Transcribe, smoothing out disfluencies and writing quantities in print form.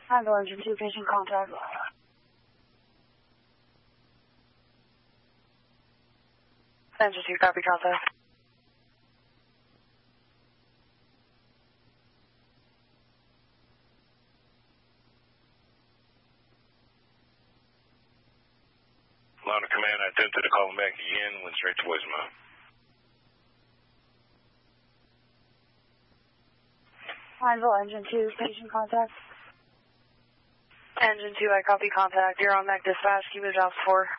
Handle Engine 2, patient contact. Engine 2, copy contact. Line of command, I attempted to call him back again, went straight to voicemail. Handle Engine 2, patient contact. Engine 2, I copy contact. You're on Mac Dispatch. Keep it job 4.